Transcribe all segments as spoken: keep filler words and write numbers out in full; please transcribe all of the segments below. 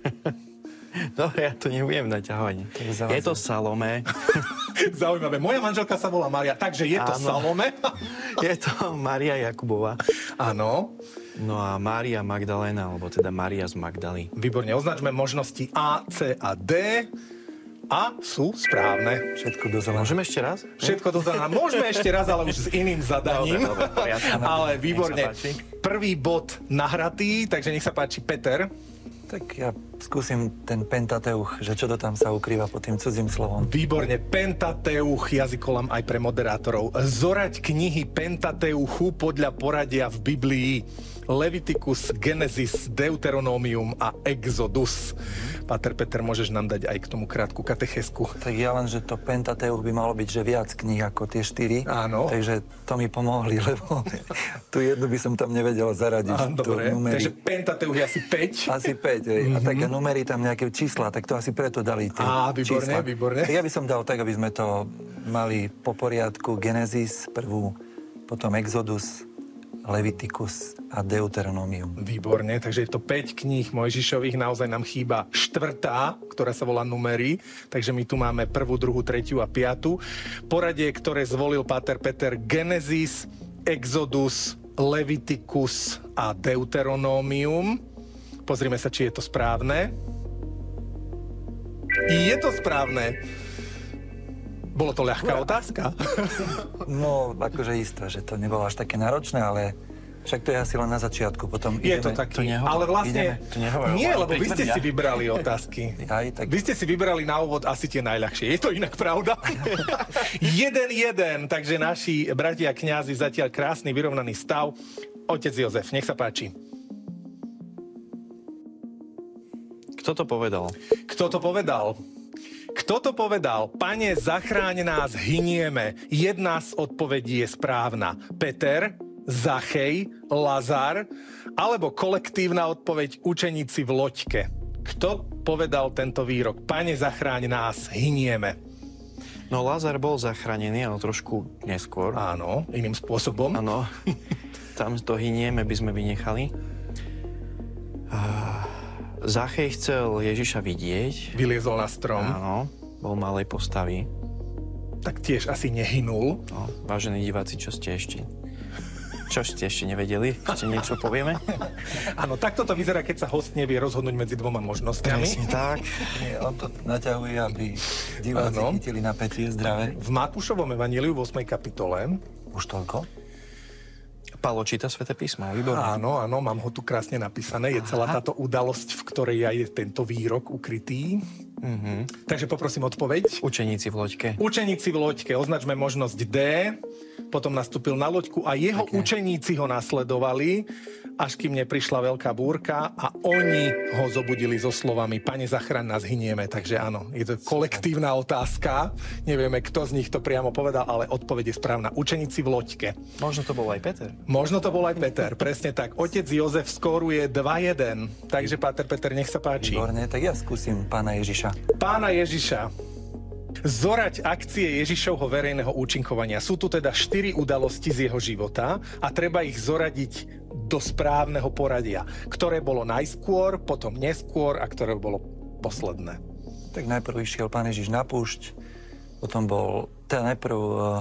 Dobre, ja to nebudem naťahovať. Je to Salome. Zaujímavé. Moja manželka sa volá Mária, takže je to Áno. Salome. Je to Mária Jakubová. Áno. No a Mária Magdaléna, alebo teda Mária z Magdaly. Výborne. Označme možnosti A, C a D. A sú správne. Všetko do zelená. Môžeme ešte raz? Všetko to znamená. Môžeme ešte raz, ale už s iným zadaním. Dobre, dobre, poriadne. Ale výborne. Nech sa páči. Prvý bod nahratý, takže nech sa páči Peter. Tak ja skúsim ten Pentateuch, že čo to tam sa ukrýva pod tým cudzím slovom. Výborne. Pentateuch, jazykolam aj pre moderátorov. Zorať knihy Pentateuchu podľa poradia v Biblii. Leviticus, Genesis, Deuteronomium a Exodus. Páter Peter, môžeš nám dať aj k tomu krátku katechesku. Tak ja len, že to Pentateuch by malo byť, že viac kníh ako tie štyri. Áno. Takže to mi pomohli, lebo tú jednu by som tam nevedel zaradiť. Á, dobre, numery. takže Pentateuch je asi päť. Asi päť, mm-hmm. A také numery tam nejaké čísla, tak to asi preto dali tie Á, výborné, čísla. výborné. Tak ja by som dal tak, aby sme to mali po poriadku. Genesis prvú, potom Exodus, Leviticus a Deuteronomium. Výborne, takže je to päť kníh Mojžišových, naozaj nám chýba štvrtá, ktorá sa volá Numery, takže my tu máme prvú, druhú, tretiu a piatu. Poradie, ktoré zvolil páter Peter, Genesis, Exodus, Leviticus a Deuteronomium. Pozrime sa, či je to správne. Je to správne. Bolo to ľahká otázka. No, akože isto, že to nebolo až také náročné, ale však to je asi len na začiatku, potom Je ideme. to taký, to nehovor, ale vlastne... ideme, to nehovor, nie, ale lebo vy ste pritvrdia. si vybrali otázky. Aj, tak... Vy ste si vybrali na úvod asi tie najľahšie. Je to inak pravda? jeden jeden, takže naši bratia kňazi zatiaľ krásny, vyrovnaný stav. Otec Jozef, nech sa páči. Kto to povedal? Kto to povedal? Kto to povedal? Pane, zachráň nás, hynieme. Jedna z odpovedí je správna. Peter, Zachej, Lazar, alebo kolektívna odpoveď učeníci v loďke. Kto povedal tento výrok? Pane, zachráň nás, hynieme. No, Lazar bol zachránený, ale trošku neskôr. Áno, iným spôsobom. Áno. Tam to hynieme by sme vynechali. Zachej chcel Ježiša vidieť. Vyliezol na strom. Áno, bol malej postavy. Tak tiež asi nehynul. No, vážení diváci, čo ste ešte? Čo ste ešte nevedeli? Ešte niečo povieme? Áno, takto to vyzerá, keď sa host nevie rozhodnúť medzi dvoma možnosťami. Presne tak. Nie, on to naťahuje, aby diváci Áno. chytili napätie zdravé. V Matúšovom evaníliu v ôsmej kapitole. Už toľko? Palo číta Sväté písmo, výborné. Áno, áno, mám ho tu krásne napísané. Je celá táto udalosť, v ktorej aj je tento výrok ukrytý. Mhm. Takže poprosím odpoveď. Učeníci v loďke. Učeníci v loďke, označme možnosť D. Potom nastúpil na loďku a jeho Pekne. učeníci ho nasledovali, až kým neprišla veľká búrka a oni ho zobudili so slovami Pane, zachraň nás, hynieme. Takže áno, je to kolektívna otázka. Nevieme, kto z nich to priamo povedal, ale odpoveď je správna. Učeníci v loďke. Možno to bol aj Peter. Možno to bol aj Peter, presne tak. Otec Jozef skóruje dva jeden. Takže, páter Peter, nech sa páči. Výborne, tak ja skúsim pána Ježiša. Pána Ježiša. Zorať akcie Ježišovho verejného účinkovania. Sú tu teda štyri udalosti z jeho života a treba ich zoradiť do správneho poradia. Ktoré bolo najskôr, potom neskôr a ktoré bolo posledné. Tak najprv išiel pán Ježiš na púšť, potom bol, teda najprv, uh,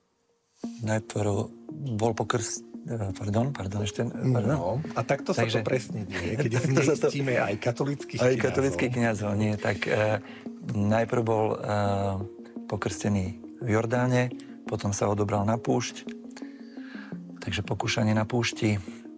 najprv bol pokrst, uh, pardon, pardon, ešte, pardon. No, a takto sa Takže- to presne deje, keď Takto sa to- neistíme aj katolických Aj kňazov. katolíckych kňazov, nie, tak uh, najprv bol uh, pokrstený v Jordáne, potom sa odobral na púšť, takže pokúšanie na púšti,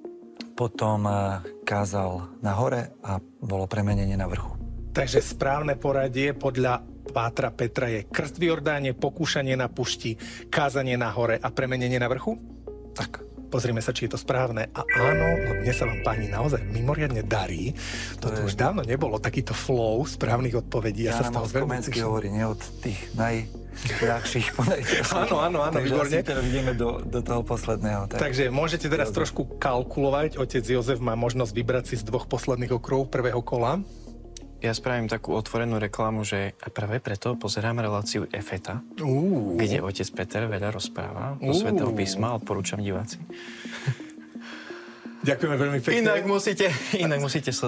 potom uh, kázal na hore a bolo premenenie na vrchu. Takže správne poradie podľa pátra Petra je krst v Jordáne, pokúšanie na pušti, kázanie na hore a premenenie na vrchu? Tak. Pozrime sa, či je to správne. A áno, no dnes sa vám, páni, naozaj mimoriadne darí. To tu už dávno nebolo, takýto flow správnych odpovedí. Ja, sa z toho veľmi Komensky teším. hovorí, nie od tých najľahších po najťažších. Áno, áno, áno, Takže výborne. asi teraz ideme do, do toho posledného. Tak. Takže môžete teraz trošku kalkulovať. Otec Jozef má možnosť vybrať si z dvoch posledných okruhov prvého kola. Ja spravím takú otvorenú reklamu, že a práve preto pozerám reláciu Efeta, Uú. kde otec Peter veľa rozpráva o Uú. Svätého písma, odporúčam diváci. Ďakujeme veľmi pekne. Inak musíte, inak musíte sledovať